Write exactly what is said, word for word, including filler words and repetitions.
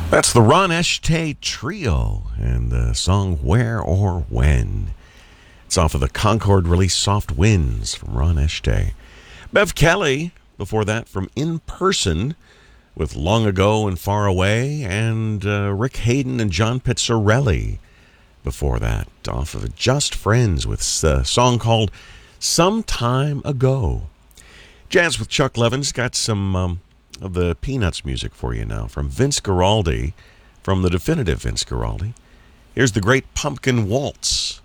That's the Ron Eschte Trio and the song Where or When. It's off of the Concord release Soft Winds from Ron Eschte. Bev Kelly, before that, from In Person with Long Ago and Far Away, and uh, Rick Hayden and John Pizzarelli before that, off of Just Friends with a song called Some Time Ago. Jazz with Chuck Levin's got some um, of the Peanuts music for you now from Vince Guaraldi, from the definitive Vince Guaraldi. Here's the Great Pumpkin Waltz.